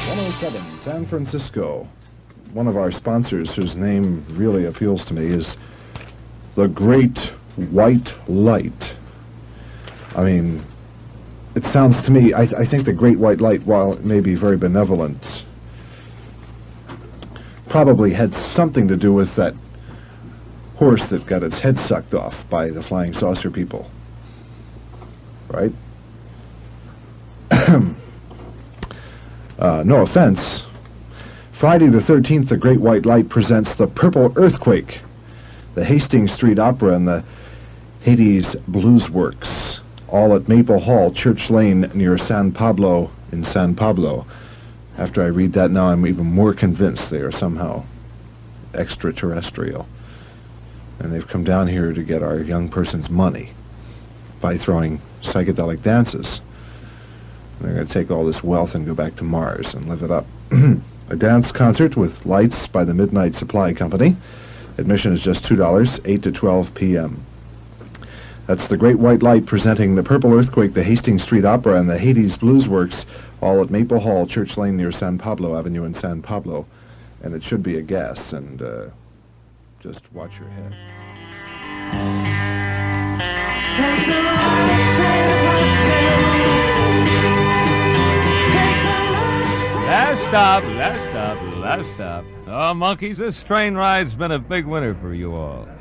107, San Francisco. One of our sponsors, whose name really appeals to me, is the Great White Light. I mean, it sounds to me, I think the Great White Light, while it may be very benevolent, probably had something to do with that horse that got its head sucked off by the flying saucer people. Right? No offense. Friday the 13th, the Great White Light presents the Purple Earthquake, the Hastings Street Opera, and the Hades Blues Works, all at Maple Hall, Church Lane, near San Pablo in San Pablo. After I read that now, I'm even more convinced they are somehow extraterrestrial. And they've come down here to get our young person's money by throwing psychedelic dances. They're going to take all this wealth and go back to Mars and live it up. A dance concert with lights by the Midnight Supply Company. Admission is just $2, 8 to 12 p.m. That's the Great White Light presenting the Purple Earthquake, the Hastings Street Opera, and the Hades Blues Works, all at Maple Hall, Church Lane, near San Pablo Avenue in San Pablo. And it should be a guess, and just watch your head. Last stop. Oh, monkeys, this train ride's been a big winner for you all.